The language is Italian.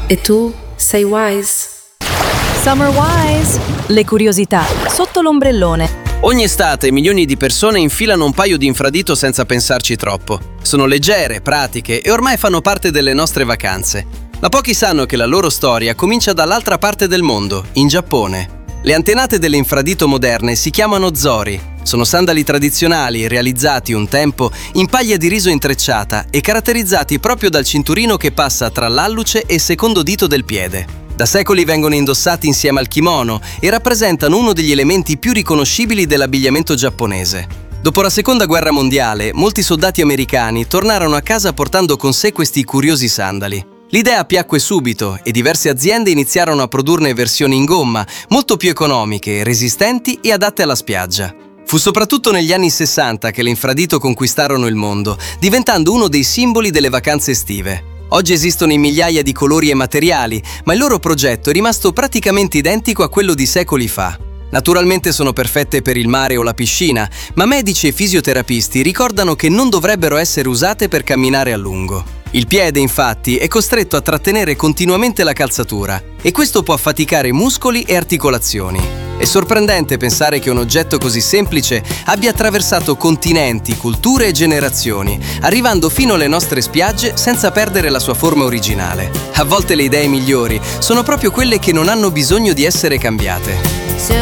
E tu sei wise? Summer Wise, le curiosità sotto l'ombrellone. Ogni estate milioni di persone infilano un paio di infradito senza pensarci troppo. Sono leggere, pratiche e ormai fanno parte delle nostre vacanze. Ma pochi sanno che la loro storia comincia dall'altra parte del mondo, in Giappone. Le antenate delle infradito moderne si chiamano zori. Sono sandali tradizionali realizzati un tempo in paglia di riso intrecciata e caratterizzati proprio dal cinturino che passa tra l'alluce e il secondo dito del piede. Da secoli vengono indossati insieme al kimono e rappresentano uno degli elementi più riconoscibili dell'abbigliamento giapponese. Dopo la Seconda Guerra Mondiale, molti soldati americani tornarono a casa portando con sé questi curiosi sandali. L'idea piacque subito e diverse aziende iniziarono a produrne versioni in gomma, molto più economiche, resistenti e adatte alla spiaggia. Fu soprattutto negli anni 60 che le infradito conquistarono il mondo, diventando uno dei simboli delle vacanze estive. Oggi esistono in migliaia di colori e materiali, ma il loro progetto è rimasto praticamente identico a quello di secoli fa. Naturalmente sono perfette per il mare o la piscina, ma medici e fisioterapisti ricordano che non dovrebbero essere usate per camminare a lungo. Il piede, infatti, è costretto a trattenere continuamente la calzatura e questo può affaticare muscoli e articolazioni. È sorprendente pensare che un oggetto così semplice abbia attraversato continenti, culture e generazioni, arrivando fino alle nostre spiagge senza perdere la sua forma originale. A volte le idee migliori sono proprio quelle che non hanno bisogno di essere cambiate.